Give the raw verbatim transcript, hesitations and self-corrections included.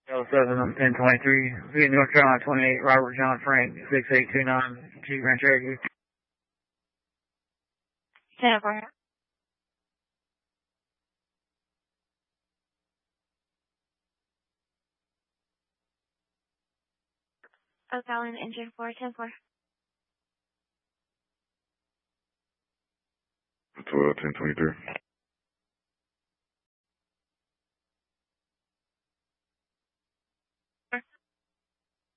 L seven, I'm ten twenty-three. Via North Carolina twenty-eight, Robert John Frank, six eight two nine, Jeep Grand Cherokee. Santa Barbara. Ocala engine four ten four. twelve ten twenty-three.